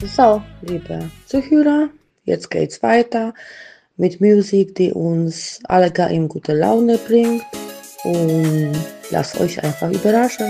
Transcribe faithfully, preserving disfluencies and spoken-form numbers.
So, liebe Zuhörer, jetzt geht's weiter mit Musik, die uns alle gar in gute Laune bringt. Und lasst euch einfach überraschen.